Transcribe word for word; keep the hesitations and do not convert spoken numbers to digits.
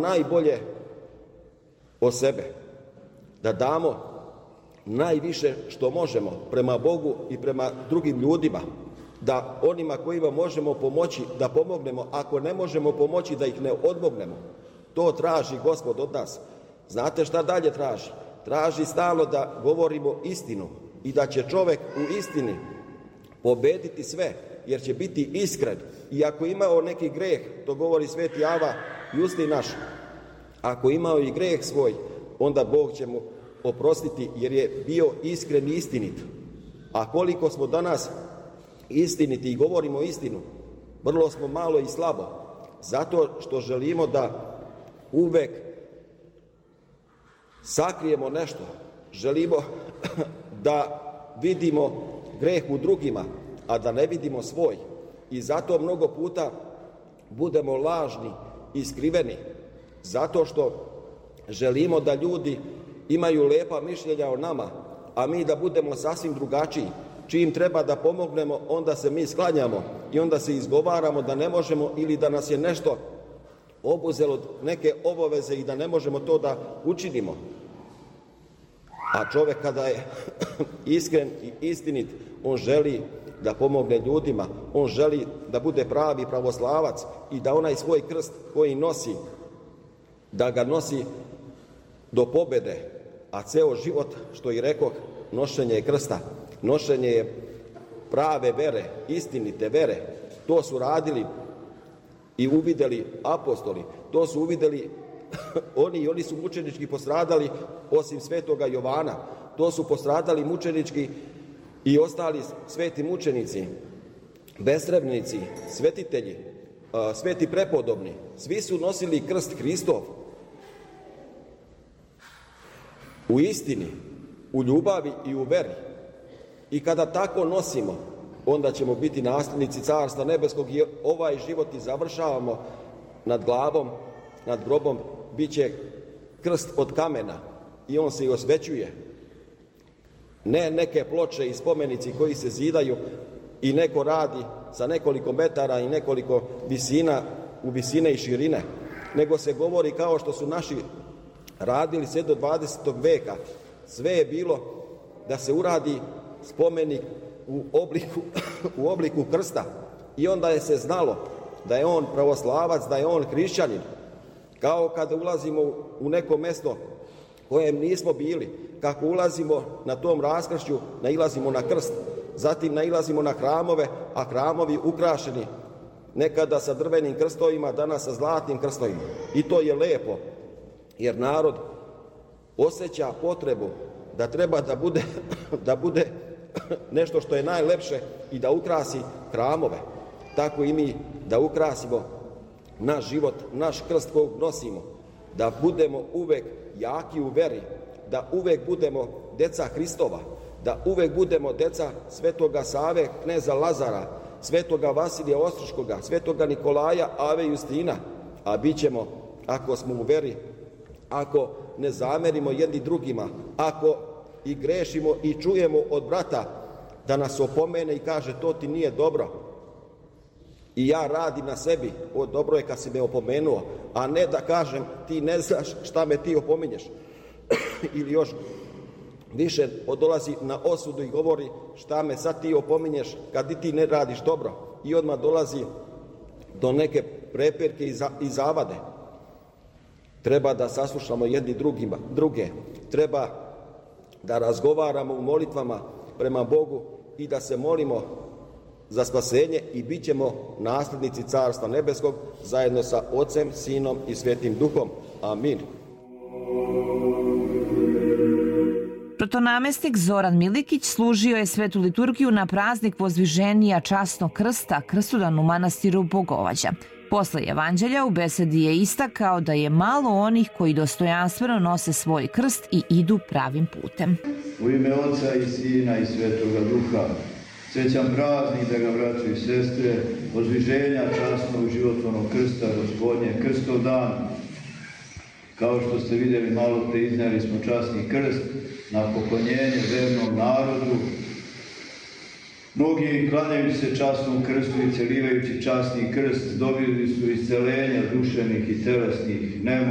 najbolje od sebe, da damo najviše što možemo prema Bogu i prema drugim ljudima, da onima kojima možemo pomoći da pomognemo, ako ne možemo pomoći da ih ne odmognemo. To traži Gospod od nas. Znate šta dalje traži? Traži stalno da govorimo istinu i da će čovek u istini pobediti sve, jer će biti iskren. I ako imao neki greh, to govori sveti Ava Justin naš, ako imao i greh svoj, onda Bog će mu oprostiti, jer je bio iskren i istinit. A koliko smo danas istiniti i govorimo istinu, vrlo smo malo i slabo, zato što želimo da uvek sakrijemo nešto, želimo da vidimo greh u drugima, a da ne vidimo svoj. I zato mnogo puta budemo lažni i skriveni, zato što želimo da ljudi imaju lepa mišljenja o nama, a mi da budemo sasvim drugačiji. Čim treba da pomognemo, onda se mi sklanjamo i onda se izgovaramo da ne možemo ili da nas je nešto obuzelo neke obaveze i da ne možemo to da učinimo. A čovek kada je iskren i istinit, on želi da pomogne ljudima, on želi da bude pravi pravoslavac i da onaj svoj krst koji nosi, da ga nosi do pobede, a ceo život, što i rekoh, nošenje je krsta, nošenje je prave vere, istinite vere. To su radili i uvideli apostoli, to su uvideli oni i oni su mučenički postradali osim svetoga Jovana, to su postradali mučenički i ostali sveti mučenici, besrebnici, svetitelji, sveti prepodobni, svi su nosili krst Hristov u istini, u ljubavi i u veri. I kada tako nosimo, onda ćemo biti naslednici Carstva nebeskog i ovaj život i završavamo nad glavom, nad grobom, bit će krst od kamena i on se i osvećuje. Ne neke ploče i spomenici koji se zidaju i neko radi sa nekoliko metara i nekoliko visina, u visine i širine, nego se govori kao što su naši radili sve do dvadesetog veka. Sve je bilo da se uradi spomenik u obliku, u obliku krsta i onda je se znalo da je on pravoslavac, da je on hrišćanin. Kao kada ulazimo u neko mesto kojem nismo bili, kako ulazimo na tom raskršću, nailazimo na krst, zatim nailazimo na hramove, a hramovi ukrašeni nekada sa drvenim krstovima, danas sa zlatnim krstovima. I to je lepo, jer narod osjeća potrebu da treba da bude, da bude nešto što je najlepše i da ukrasi hramove. Tako i mi da ukrasimo naš život, naš krst kog nosimo, da budemo uvek jaki u veri, da uvek budemo deca Hristova, da uvek budemo deca svetoga Save, kneza Lazara, svetoga Vasilija Ostroškoga, svetoga Nikolaja, Ave Justina, a bit ćemo, ako smo u veri, ako ne zamerimo jedni drugima, ako i grešimo i čujemo od brata da nas opomene i kaže to ti nije dobro i ja radim na sebi, o dobro je kad si me opomenuo, a ne da kažem ti ne znaš šta me ti opominješ ili još više dolazi na osudu i govori šta me sad ti opominješ kad i ti ne radiš dobro i odmah dolazi do neke prepirke i zavade. Treba da saslušamo jedni drugima, druge, treba da razgovaramo u molitvama prema Bogu i da se molimo za spasenje i bit ćemo naslednici Carstva nebeskog zajedno sa Ocem, Sinom i Svetim Duhom. Amin. Protonamestnik Zoran Milikić služio je svetu liturgiju na praznik Vozdviženja časnog krsta, krstodan u manastiru Bogovađa. Posle evanđelja u besedi je istakao da je malo onih koji dostojanstveno nose svoj krst i idu pravim putem. U ime Oca i Sina i Svetoga Duha, srećan praznik da ga, braćo i sestre, Vozdviženja časnog životvornog krsta Gospodnje, krstov dan. Kao što ste vidjeli, malo pre iznijeli smo časni krst na poklonjenje vernom narodu. Mnogi klanjaju se časnom krstu i celivajući časni krst dobili su isceljenja duševnih i telesnih nemoći.